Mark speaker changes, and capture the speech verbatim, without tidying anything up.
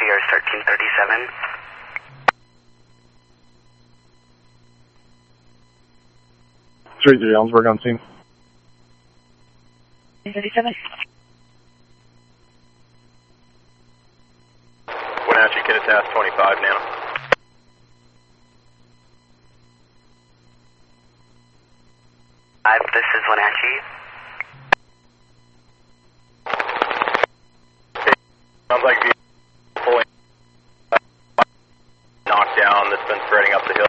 Speaker 1: Sears thirteen thirty-seven.
Speaker 2: three three Ellensburg on scene.
Speaker 1: thirty-seven.
Speaker 3: Wenatchee, Kittitas twenty-five now.
Speaker 1: Five, this is Wenatchee.
Speaker 3: Sounds like you pulling knockdown that's been spreading up the hill.